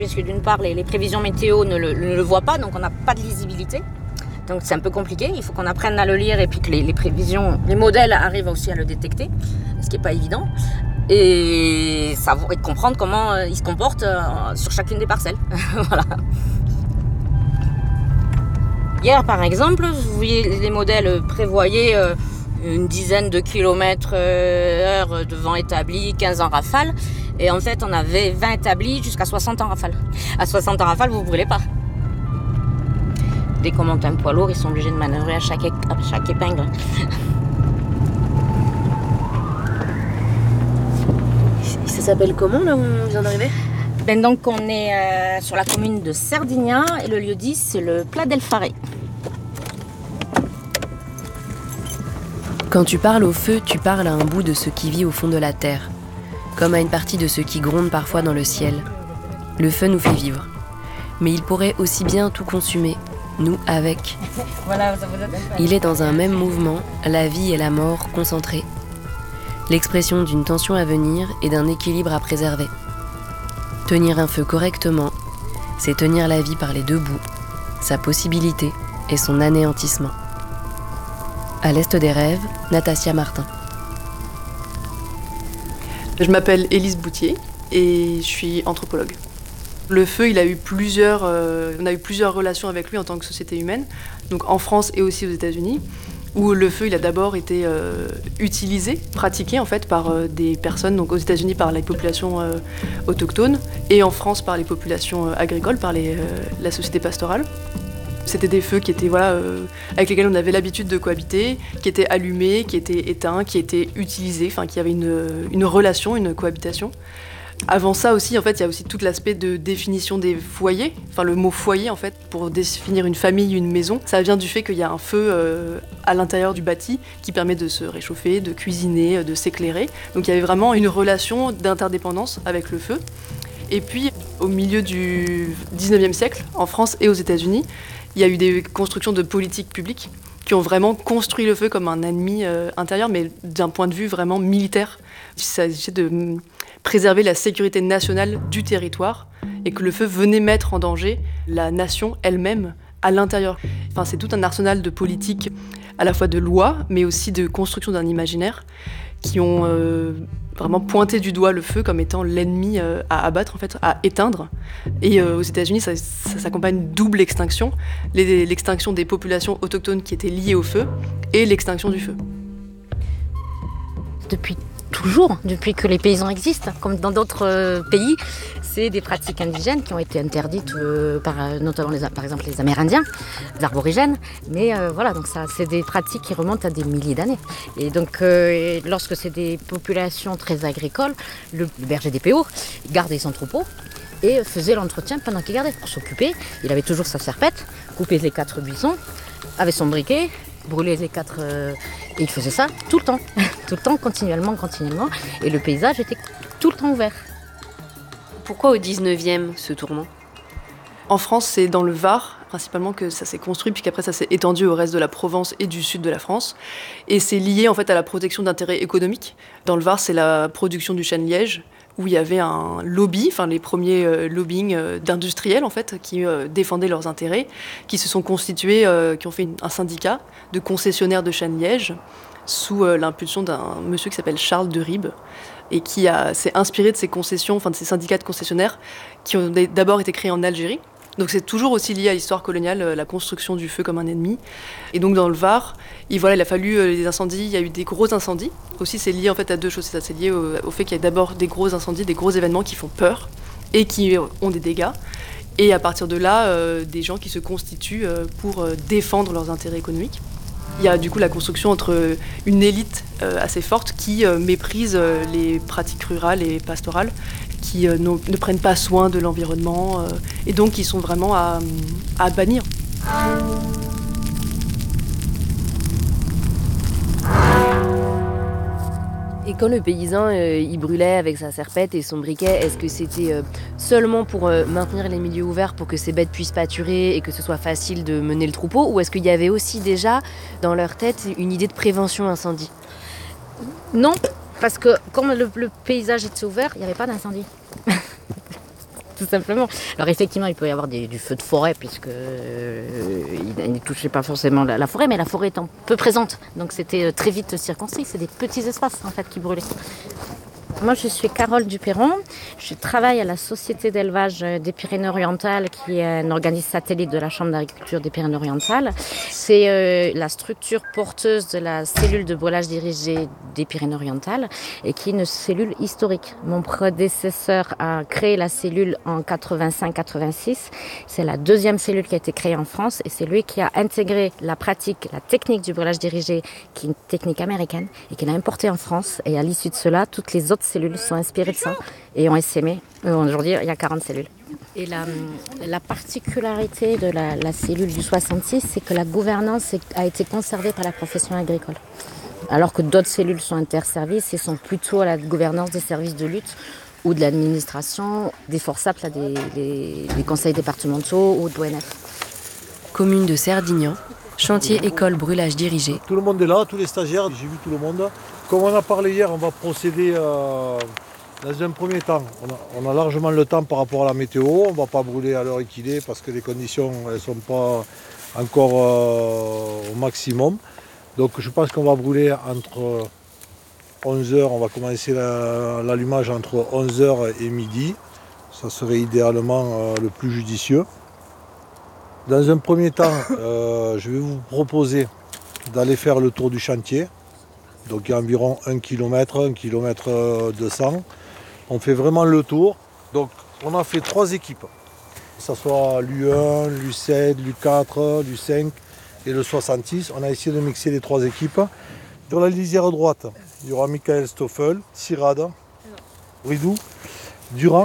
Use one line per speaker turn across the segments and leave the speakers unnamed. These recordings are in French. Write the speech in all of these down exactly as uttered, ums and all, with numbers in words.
Puisque d'une part, les, les prévisions météo ne le, ne le voient pas, donc on n'a pas de lisibilité. Donc c'est un peu compliqué, il faut qu'on apprenne à le lire et puis que les, les prévisions, les modèles arrivent aussi à le détecter, ce qui n'est pas évident. Et, savoir, et de comprendre comment euh, ils se comportent euh, sur chacune des parcelles. Voilà. Hier, par exemple, vous voyez, les modèles prévoyaient euh, une dizaine de kilomètres heure de vent établi, quinze en rafale. Et en fait, on avait vingt établis jusqu'à soixante en rafale. À soixante en rafale, vous ne brûlez pas. Dès qu'on monte un poids lourd, ils sont obligés de manœuvrer à chaque, à chaque épingle.
Ça s'appelle comment, là où on vient d'arriver ?
Ben donc, on est euh, sur la commune de Cerdignan et le lieu dix, c'est le Pla del Fare.
Quand tu parles au feu, tu parles à un bout de ce qui vit au fond de la terre. Comme à une partie de ce qui gronde parfois dans le ciel. Le feu nous fait vivre. Mais il pourrait aussi bien tout consumer, nous avec.
Voilà, ça vous a...
Il est dans un même mouvement, la vie et la mort concentrées. L'expression d'une tension à venir et d'un équilibre à préserver. Tenir un feu correctement, c'est tenir la vie par les deux bouts, sa possibilité et son anéantissement. À l'Est des rêves, Natasia Martin.
Je m'appelle Élise Boutier et je suis anthropologue. Le feu, il a eu plusieurs, euh, on a eu plusieurs relations avec lui en tant que société humaine, donc en France et aussi aux États-Unis, où le feu, il a d'abord été euh, utilisé, pratiqué en fait par euh, des personnes, donc aux États-Unis par les populations euh, autochtones et en France par les populations euh, agricoles, par les, euh, la société pastorale. C'était des feux qui étaient, voilà, euh, avec lesquels on avait l'habitude de cohabiter, qui étaient allumés, qui étaient éteints, qui étaient utilisés, enfin qui avaient une, une relation, une cohabitation. Avant ça aussi, en fait, il y a aussi tout l'aspect de définition des foyers. Enfin, le mot foyer, en fait, pour définir une famille, une maison, ça vient du fait qu'il y a un feu euh, à l'intérieur du bâti qui permet de se réchauffer, de cuisiner, de s'éclairer. Donc il y avait vraiment une relation d'interdépendance avec le feu. Et puis, au milieu du dix-neuvième siècle, en France et aux États-Unis, il y a eu des constructions de politiques publiques qui ont vraiment construit le feu comme un ennemi euh, intérieur, mais d'un point de vue vraiment militaire. Il s'agissait de préserver la sécurité nationale du territoire et que le feu venait mettre en danger la nation elle-même à l'intérieur. Enfin, c'est tout un arsenal de politiques, à la fois de lois, mais aussi de construction d'un imaginaire, qui ont euh, vraiment pointé du doigt le feu comme étant l'ennemi euh, à abattre, en fait, à éteindre. Et euh, aux États-Unis, ça, ça s'accompagne d'une double extinction, les, l'extinction des populations autochtones qui étaient liées au feu et l'extinction du feu.
Depuis toujours, depuis que les paysans existent, comme dans d'autres euh, pays, c'est des pratiques indigènes qui ont été interdites euh, par euh, notamment les, par exemple les Amérindiens, les aborigènes. Mais euh, voilà, donc ça, c'est des pratiques qui remontent à des milliers d'années. Et donc, euh, lorsque c'est des populations très agricoles, le, le berger des P O gardait son troupeau et faisait l'entretien pendant qu'il gardait. Pour s'occuper, il avait toujours sa serpette, coupait les quatre buissons, avait son briquet, brûlait les quatre... Euh, et il faisait ça tout le temps, tout le temps, continuellement, continuellement. Et le paysage était tout le temps ouvert.
Pourquoi au dix-neuvième, ce tournant ?
En France, c'est dans le Var, principalement, que ça s'est construit, puis qu'après ça s'est étendu au reste de la Provence et du sud de la France. Et c'est lié en fait à la protection d'intérêts économiques. Dans le Var, c'est la production du chêne-liège, où il y avait un lobby, enfin les premiers euh, lobbying euh, d'industriels en fait, qui euh, défendaient leurs intérêts, qui se sont constitués, euh, qui ont fait une, un syndicat de concessionnaires de chêne-liège sous euh, l'impulsion d'un monsieur qui s'appelle Charles de Ribes et qui a, s'est inspiré de ces concessions, enfin de ces syndicats de concessionnaires qui ont d'abord été créés en Algérie. Donc c'est toujours aussi lié à l'histoire coloniale, la construction du feu comme un ennemi. Et donc dans le Var, il, voilà, il a fallu des incendies, il y a eu des gros incendies. Aussi c'est lié en fait à deux choses, c'est, ça, c'est lié au, au fait qu'il y a d'abord des gros incendies, des gros événements qui font peur et qui ont des dégâts. Et à partir de là, euh, des gens qui se constituent euh, pour euh, défendre leurs intérêts économiques. Il y a du coup la construction entre une élite euh, assez forte qui euh, méprise euh, les pratiques rurales et pastorales, qui euh, ne prennent pas soin de l'environnement euh, et donc qui sont vraiment à, à bannir.
Et quand le paysan euh, il brûlait avec sa serpette et son briquet, est-ce que c'était euh, seulement pour euh, maintenir les milieux ouverts pour que ces bêtes puissent pâturer et que ce soit facile de mener le troupeau, ou est-ce qu'il y avait aussi déjà dans leur tête une idée de prévention incendie ?
Non, parce que comme le, le paysage était ouvert, il n'y avait pas d'incendie. tout simplement. Alors effectivement, il peut y avoir des, du feu de forêt, puisque euh, il ne touchait pas forcément la, la forêt, mais la forêt étant peu présente. Donc c'était très vite circonscrit, c'est des petits espaces en fait qui brûlaient. Moi, je suis Carole Duperron. Je travaille à la Société d'élevage des Pyrénées-Orientales, qui est un organisme satellite de la Chambre d'agriculture des Pyrénées-Orientales. C'est euh, la structure porteuse de la cellule de brûlage dirigé des Pyrénées-Orientales et qui est une cellule historique. Mon prédécesseur a créé la cellule en quatre-vingt-cinq quatre-vingt-six. C'est la deuxième cellule qui a été créée en France et c'est lui qui a intégré la pratique, la technique du brûlage dirigé, qui est une technique américaine et qu'il a importée en France. Et à l'issue de cela, toutes les autres cellules sont inspirées de ça et ont essaimé. Aujourd'hui, il y a quarante cellules. Et la, la particularité de la, la cellule du soixante-six, c'est que la gouvernance a été conservée par la profession agricole. Alors que d'autres cellules sont interservices et sont plutôt à la gouvernance des services de lutte ou de l'administration, des FORSAP, là, des, des, des conseils départementaux ou de l'O N F.
Commune de Cerdignan, chantier école brûlage dirigé.
Tout le monde est là, tous les stagiaires, j'ai vu tout le monde. Comme on a parlé hier, on va procéder euh, dans un premier temps. On a, on a largement le temps par rapport à la météo. On ne va pas brûler à l'heure qu'il est parce que les conditions ne sont pas encore euh, au maximum. Donc je pense qu'on va brûler entre onze heures, on va commencer la, l'allumage entre onze heures et midi. Ça serait idéalement euh, le plus judicieux. Dans un premier temps, euh, je vais vous proposer d'aller faire le tour du chantier. Donc il y a environ un kilomètre, un kilomètre deux cents. On fait vraiment le tour. Donc on a fait trois équipes. Que ce soit l'U un, l'U sept, l'U quatre, l'U cinq et le soixante-six. On a essayé de mixer les trois équipes. Sur la lisière droite, il y aura Michael Stoffel, Sirade, Ridou, Durand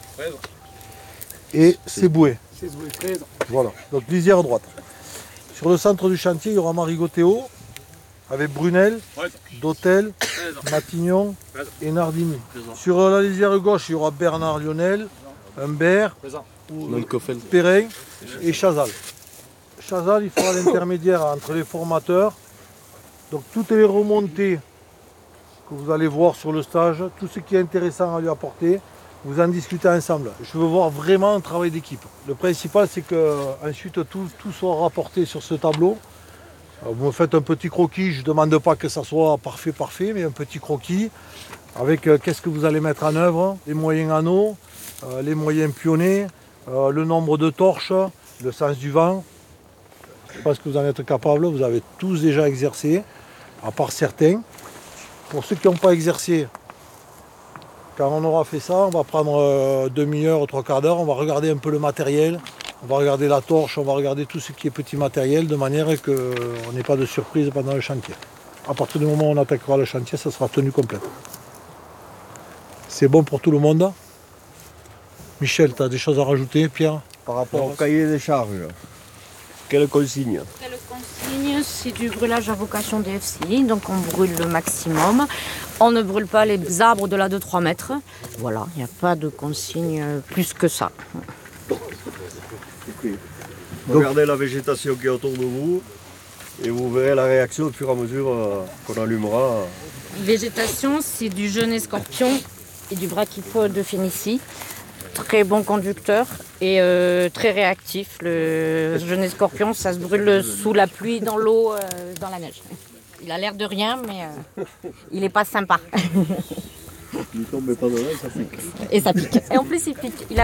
et Seboué. Voilà, donc lisière droite. Sur le centre du chantier, il y aura Marigot-Théo, avec Brunel, Dautel, Matignon et Nardini. Sur la lisière gauche, il y aura Bernard Lionel, Humbert, Perrin et Chazal. Chazal, il fera l'intermédiaire entre les formateurs. Donc toutes les remontées que vous allez voir sur le stage, tout ce qui est intéressant à lui apporter, vous en discutez ensemble. Je veux voir vraiment un travail d'équipe. Le principal, c'est que ensuite tout, tout soit rapporté sur ce tableau. Vous me faites un petit croquis, je ne demande pas que ça soit parfait, parfait, mais un petit croquis avec euh, qu'est-ce que vous allez mettre en œuvre, les moyens anneaux, euh, les moyens pionnés, euh, le nombre de torches, le sens du vent. Je pense que vous en êtes capables, vous avez tous déjà exercé, à part certains. Pour ceux qui n'ont pas exercé, quand on aura fait ça, on va prendre euh, demi-heure, trois quarts d'heure, on va regarder un peu le matériel. On va regarder la torche, on va regarder tout ce qui est petit matériel de manière qu'on n'ait pas de surprise pendant le chantier. À partir du moment où on attaquera le chantier, ça sera tenue complète. C'est bon pour tout le monde. Michel, tu as des choses à rajouter, Pierre?
Par rapport au cahier des charges, quelle consigne?
Quelle consigne? C'est du brûlage à vocation D F C I, donc on brûle le maximum. On ne brûle pas les arbres au-delà de trois mètres. Voilà, il n'y a pas de consigne plus que ça.
Regardez la végétation qui est autour de vous et vous verrez la réaction au fur et à mesure euh, qu'on allumera.
Végétation, c'est du genêt scorpion et du brachypode de Phénicie. Très bon conducteur et euh, très réactif. Le genêt scorpion, ça se brûle sous la pluie, dans l'eau, euh, dans la neige. Il a l'air de rien, mais euh, il n'est pas sympa.
Il tombe pas dedans, ça pique.
Et ça pique. Et en plus, il pique. Il a...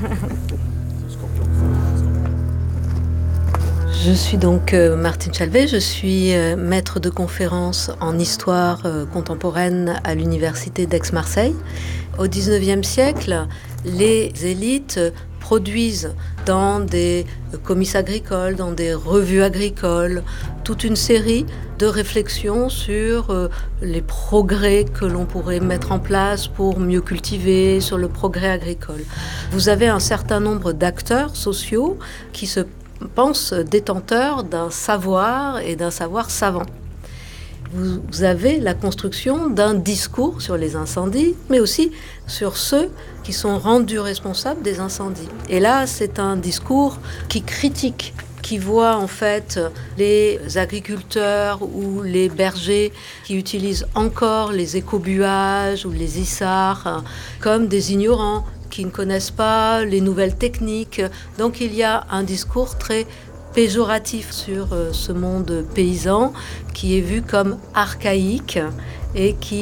Je suis donc euh, Martine Chalvet, je suis euh, maître de conférence en histoire euh, contemporaine à l'université d'Aix-Marseille. Au dix-neuvième siècle, les élites produisent dans des comices agricoles, dans des revues agricoles, toute une série de réflexions sur euh, les progrès que l'on pourrait mettre en place pour mieux cultiver, sur le progrès agricole. Vous avez un certain nombre d'acteurs sociaux qui se pensent détenteurs d'un savoir et d'un savoir savant. Vous avez la construction d'un discours sur les incendies, mais aussi sur ceux qui sont rendus responsables des incendies. Et là, c'est un discours qui critique, qui voit en fait les agriculteurs ou les bergers qui utilisent encore les écobuages ou les issards comme des ignorants, qui ne connaissent pas les nouvelles techniques. Donc il y a un discours très péjoratif sur ce monde paysan qui est vu comme archaïque et qui